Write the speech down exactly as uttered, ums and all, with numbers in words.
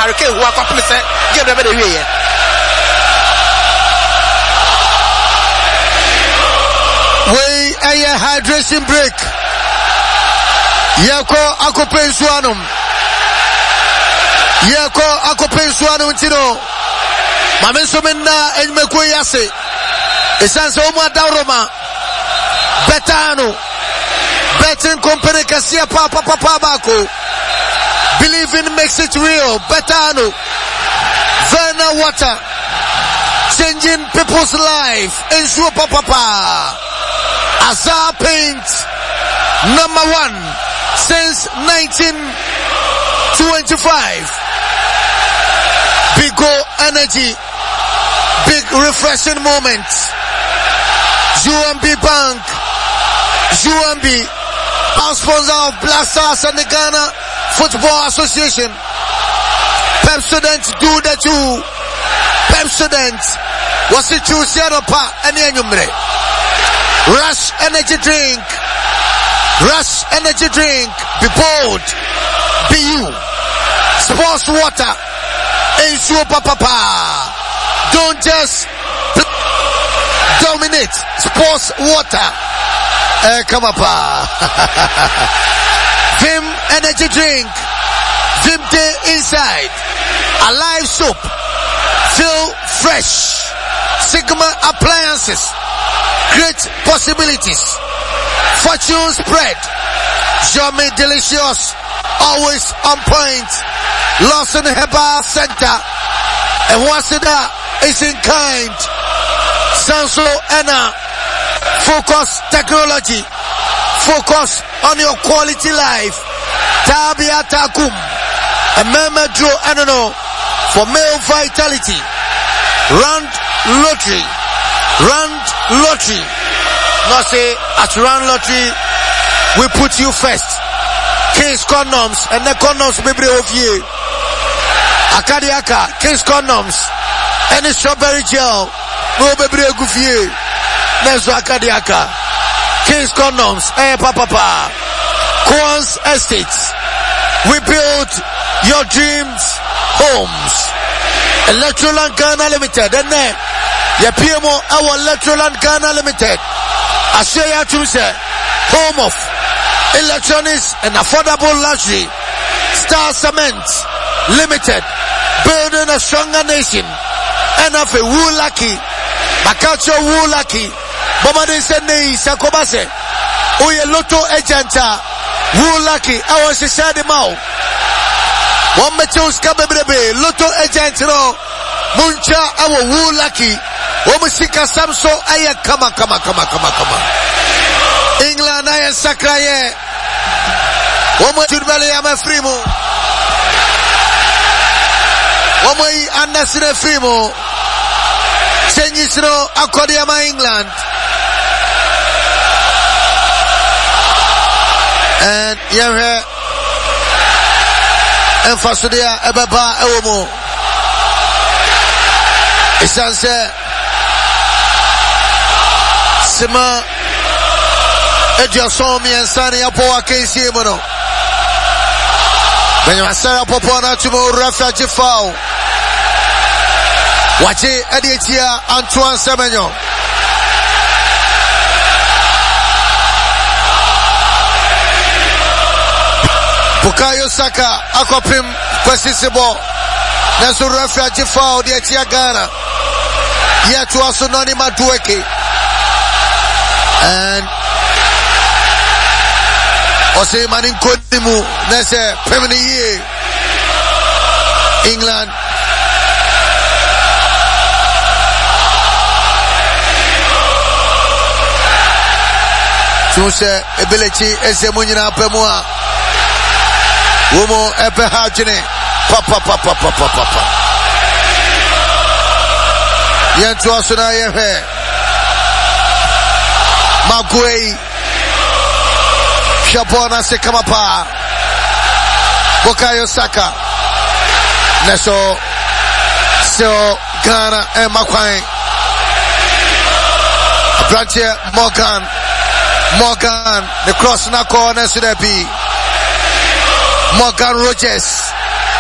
Hurricane who are complicit. Give them the way. We a hydration break. Yako akupensuanum. Yako akupensuanum tino. Mamensomena enmekwe yase. Esanse omo adawroma. Betano. Betting company kasia pa pa pa pa bako. Believing makes it real. Betano. Verna water. Changing people's life. Ensure pa pa pa. Azar Paint. Number one since nineteen twenty-five. Big go energy. Big refreshing moment. U M B Bank. U M B. Our sponsor of Black Stars and the Ghana Football Association. Pepsodent do the two. Pepsodent. Was it two Sianopa and Yanyumre? Rush energy drink. Rush energy drink. Be bold. Be you. Sports water. Ensure papa. Don't just dominate. Sports water. Eh, come up. Vim energy drink. Vim day inside. Alive soap. Feel fresh. Sigma appliances. Great possibilities. Fortune spread. Yummy delicious. Always on point. Lawson Herbal Center. And what's that is in kind. Sanso Enna. Focus technology. Focus on your quality life. Tabia Takum. A Memedro Anono. For male vitality. Round lottery. Round lottery. Not say at round lottery we put you first. Case condoms and the condoms baby of you. Akadiaka, case condoms and the strawberry gel. No baby of you. Nezo Akadiaka. Case condoms. Eh papa papa. Quans Estates. We build your dreams homes. Electroland Ghana Limited. And then your P M O our Electroland Ghana Limited. I say ya to say home of electronics and affordable luxury. Star Cement Limited. Building a stronger nation. And of a wool lucky. Makacho wool lucky. Bomade Sene Sakobase. Oye Lotto Agenta. Wool lucky. I was a shady mouth. One metos kabebrebe. Lotto agent no. Muncha our wool lucky. Womusika Samso aya kama kama kama kama kama. England aya sakraye. Womu turbele ya mafrimo. Womu yi anasine frimo. Senyisno akodi ya ma England. And yamhe enfasudia ebeba ewomo. Isanse Sima Edjason miensani yapo wakensi mono. Benyo asara popo na tumo Rafa Jifao. Wache Edietia Antoine Semenyo. Bukayo Saka akopim kwesisibo. Nesu Rafa Jifao Edietia Ghana. Yetu asunoni madueke. And Ose manin kodimu nese pemini ye England Tuse ability ese munyina pemua Womo epe hajine Papa papa papa papa Yentu asuna yehe Magway Shabona Sekamapa Bukayo Saka Neso So Ghana and Makwai Branche Morgan Morgan the cross na corner should be Morgan Rogers